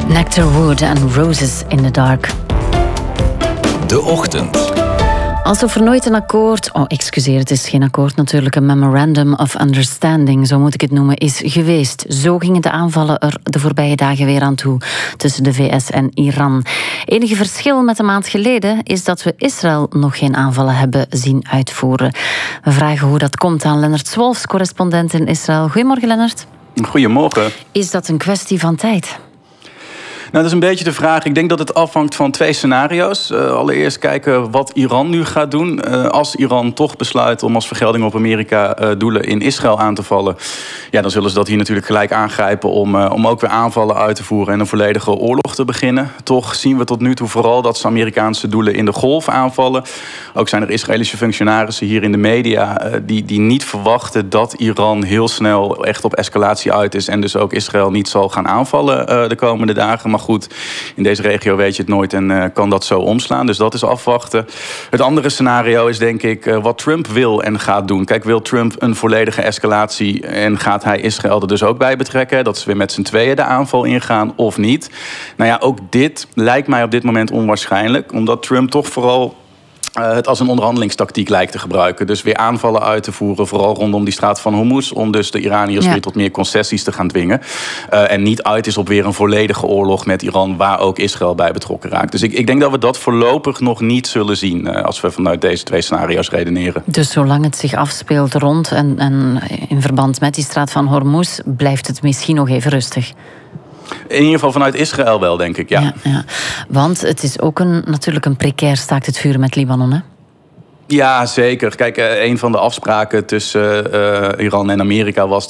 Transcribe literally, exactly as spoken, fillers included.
Nectarwood en Roses in the Dark. De Ochtend. Alsof er nooit een akkoord... Oh, excuseer, het is geen akkoord natuurlijk. Een memorandum of understanding, zo moet ik het noemen, is geweest. Zo gingen de aanvallen er de voorbije dagen weer aan toe tussen de V S en Iran. Enige verschil met een maand geleden is dat we Israël nog geen aanvallen hebben zien uitvoeren. We vragen hoe dat komt aan Lennart Swolfs, correspondent in Israël. Goedemorgen, Lennart. Goedemorgen. Is dat een kwestie van tijd? Nou, dat is een beetje de vraag. Ik denk dat het afhangt van twee scenario's. Uh, allereerst kijken wat Iran nu gaat doen. Uh, als Iran toch besluit om als vergelding op Amerika uh, doelen in Israël aan te vallen, ja, dan zullen ze dat hier natuurlijk gelijk aangrijpen om, uh, om ook weer aanvallen uit te voeren en een volledige oorlog te beginnen. Toch zien we tot nu toe vooral dat ze Amerikaanse doelen in de Golf aanvallen. Ook zijn er Israëlische functionarissen hier in de media uh, die, die niet verwachten dat Iran heel snel echt op escalatie uit is en dus ook Israël niet zal gaan aanvallen uh, de komende dagen. Maar goed, in deze regio weet je het nooit en uh, kan dat zo omslaan. Dus dat is afwachten. Het andere scenario is denk ik uh, wat Trump wil en gaat doen. Kijk, wil Trump een volledige escalatie en gaat hij Israël er dus ook bij betrekken? Dat ze weer met z'n tweeën de aanval ingaan of niet? Nou ja, ook dit lijkt mij op dit moment onwaarschijnlijk. Omdat Trump toch vooral Uh, het als een onderhandelingstactiek lijkt te gebruiken. Dus weer aanvallen uit te voeren, vooral rondom die straat van Hormuz, om dus de Iraniërs ja. weer tot meer concessies te gaan dwingen. Uh, en niet uit is op weer een volledige oorlog met Iran, waar ook Israël bij betrokken raakt. Dus ik, ik denk dat we dat voorlopig nog niet zullen zien, uh, als we vanuit deze twee scenario's redeneren. Dus zolang het zich afspeelt rond en, en in verband met die straat van Hormuz, blijft het misschien nog even rustig? In ieder geval vanuit Israël wel, denk ik, ja. ja, ja. Want het is ook een, natuurlijk een precair staakt het vuren met Libanon, hè? Ja, zeker. Kijk, een van de afspraken tussen uh, Iran en Amerika was